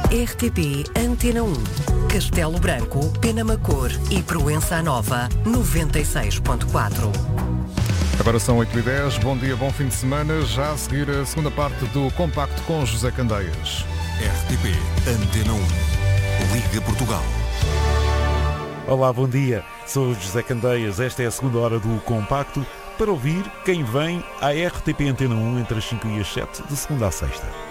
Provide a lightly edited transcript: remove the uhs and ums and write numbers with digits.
RTP Antena 1. Castelo Branco, Penamacor e Proença Nova, 96.4. Agora são 8h10, bom dia, bom fim de semana. Já a seguir a segunda parte do Compacto com José Candeias. RTP Antena 1. Liga Portugal. Olá, bom dia. Sou o José Candeias. Esta é a segunda hora do Compacto para ouvir quem vem à RTP Antena 1 entre as 5 e as 7, de segunda à sexta.